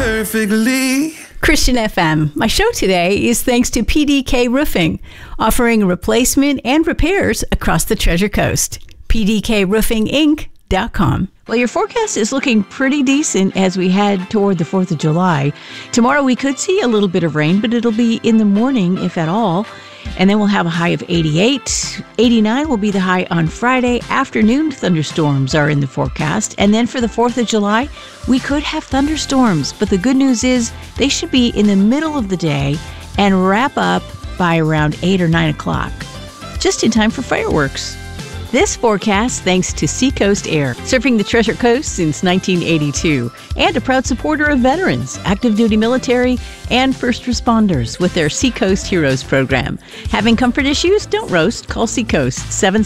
perfectly. Christian FM. My show today is thanks to PDK Roofing, offering replacement and repairs across the Treasure Coast. PDKRoofingInc.com. Well, your forecast is looking pretty decent as we head toward the 4th of July. Tomorrow we could see a little bit of rain, but it'll be in the morning, if at all. And then we'll have a high of 88. 89 will be the high on Friday. Afternoon thunderstorms are in the forecast. And then for the 4th of July, we could have thunderstorms. But the good news is they should be in the middle of the day and wrap up by around 8 or 9 o'clock, just in time for fireworks. This forecast thanks to Seacoast Air, surfing the Treasure Coast since 1982, and a proud supporter of veterans, active duty military, and first responders with their Seacoast Heroes program. Having comfort issues? Don't roast. Call Seacoast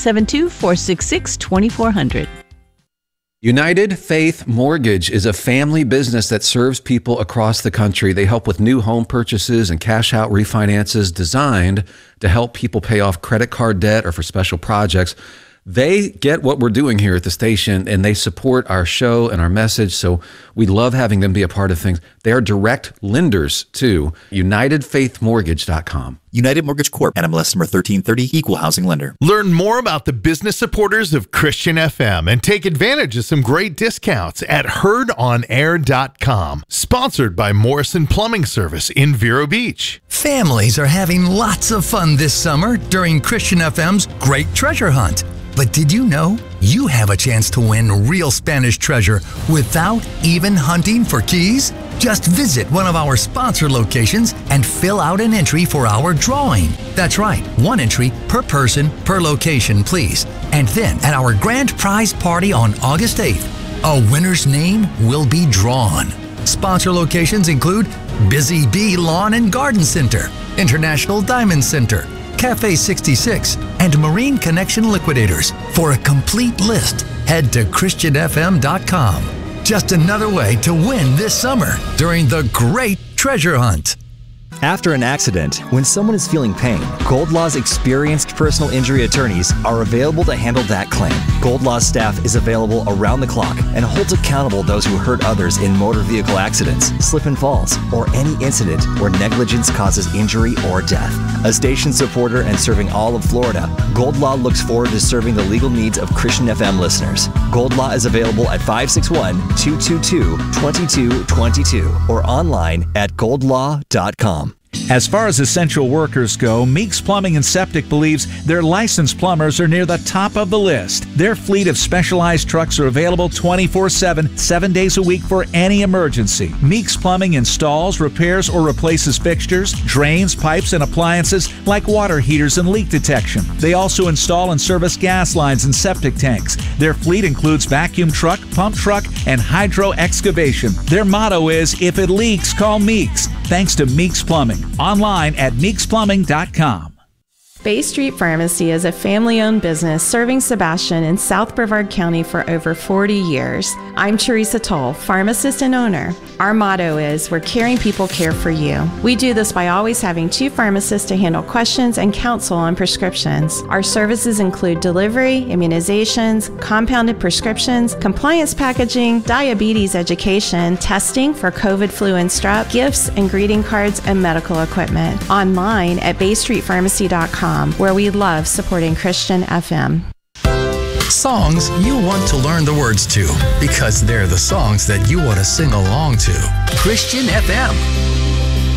772-466-2400. United Faith Mortgage is a family business that serves people across the country. They help with new home purchases and cash out refinances designed to help people pay off credit card debt or for special projects. They get what we're doing here at the station, and they support our show and our message, so we love having them be a part of things. They are direct lenders to UnitedFaithMortgage.com. United Mortgage Corp. NMLS number 1330, Equal Housing Lender. Learn more about the business supporters of Christian FM and take advantage of some great discounts at HeardOnAir.com. Sponsored by Morrison Plumbing Service in Vero Beach. Families are having lots of fun this summer during Christian FM's Great Treasure Hunt. But did you know you have a chance to win real Spanish treasure without even hunting for keys? Just visit one of our sponsor locations and fill out an entry for our drawing. That's right, one entry per person per location, please. And then at our grand prize party on August 8th, a winner's name will be drawn. Sponsor locations include Busy Bee Lawn and Garden Center, International Diamond Center, Cafe 66, and Marine Connection Liquidators. For a complete list, head to ChristianFM.com. Just another way to win this summer during the Great Treasure Hunt. After an accident, when someone is feeling pain, Goldlaw's experienced personal injury attorneys are available to handle that claim. Goldlaw's staff is available around the clock and holds accountable those who hurt others in motor vehicle accidents, slip and falls, or any incident where negligence causes injury or death. A station supporter and serving all of Florida, Goldlaw looks forward to serving the legal needs of Christian FM listeners. Goldlaw is available at 561-222-2222 or online at goldlaw.com. As far as essential workers go, Meeks Plumbing and Septic believes their licensed plumbers are near the top of the list. Their fleet of specialized trucks are available 24/7, 7 days a week for any emergency. Meeks Plumbing installs, repairs, or replaces fixtures, drains, pipes, and appliances like water heaters and leak detection. They also install and service gas lines and septic tanks. Their fleet includes vacuum truck, pump truck, and hydro excavation. Their motto is, if it leaks, call Meeks. Thanks to Meeks Plumbing. Online at meeksplumbing.com. Bay Street Pharmacy is a family-owned business serving Sebastian in South Brevard County for over 40 years. I'm Teresa Toll, pharmacist and owner. Our motto is, where caring people care for you. We do this by always having 2 pharmacists to handle questions and counsel on prescriptions. Our services include delivery, immunizations, compounded prescriptions, compliance packaging, diabetes education, testing for COVID, flu, and strep, gifts and greeting cards, and medical equipment. Online at baystreetpharmacy.com. where we love supporting Christian FM. Songs you want to learn the words to because they're the songs that you want to sing along to. Christian FM.